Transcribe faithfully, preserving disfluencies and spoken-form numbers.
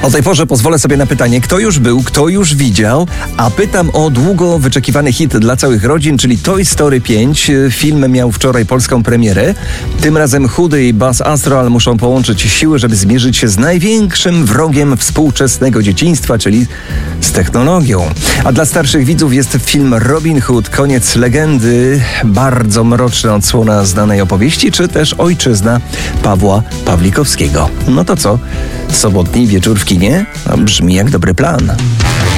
O tej porze pozwolę sobie na pytanie, kto już był, kto już widział, a pytam o długo wyczekiwany hit dla całych rodzin, czyli Toy Story pięć. Film miał wczoraj polską premierę. Tym razem Chudy i Buzz Astral muszą połączyć siły, żeby zmierzyć się z największym wrogiem współczesnego dzieciństwa, czyli z technologią. A dla starszych widzów jest film Robin Hood, koniec legendy, bardzo mroczna odsłona znanej opowieści, czy też ojczyzna Pawła Pawlikowskiego. No to co? Sobotni wieczór w kinie? No, brzmi jak dobry plan.